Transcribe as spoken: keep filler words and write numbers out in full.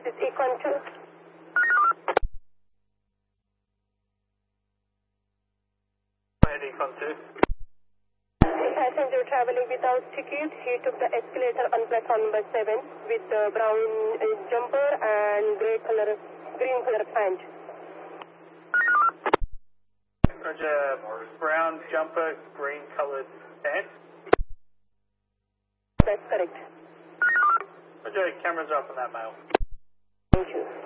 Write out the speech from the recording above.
this Econ two? Econ two. Passenger traveling without ticket. He took the escalator on platform number seven with the brown uh, jumper and grey color, green color pant. Roger, brown jumper, green colored pants. That's correct. Roger, cameras up on that male. Thank you.